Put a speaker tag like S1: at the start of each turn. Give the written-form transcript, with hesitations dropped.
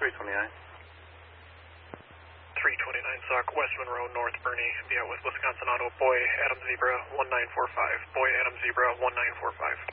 S1: 329.
S2: 329 Sock, West Monroe, North Bernie, be out with Wisconsin Auto, Boy, Adam Zebra, 1945. Boy, Adam Zebra, 1945.